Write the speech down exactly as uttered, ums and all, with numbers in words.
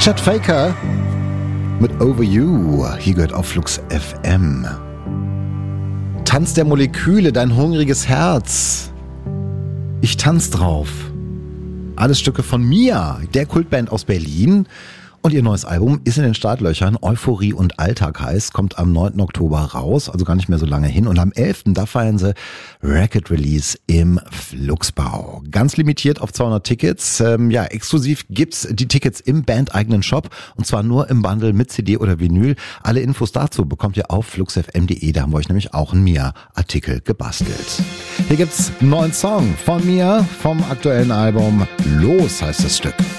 Chet Faker mit Over You. Hier gehört auf Flux F M. Tanz der Moleküle, dein hungriges Herz. Ich tanz drauf. Alles Stücke von Mia, der Kultband aus Berlin. Und ihr neues Album ist in den Startlöchern. Euphorie und Alltag heißt, kommt am neunten Oktober raus, also gar nicht mehr so lange hin. Und am elften da feiern sie Record Release im Fluxbau. Ganz limitiert auf zweihundert Tickets. Ähm, ja, exklusiv gibt's die Tickets im bandeigenen Shop. Und zwar nur im Bundle mit C D oder Vinyl. Alle Infos dazu bekommt ihr auf fluxfm punkt de. Da haben wir euch nämlich auch einen Mia-Artikel gebastelt. Hier gibt's einen neuen Song von Mia vom aktuellen Album. Los heißt das Stück.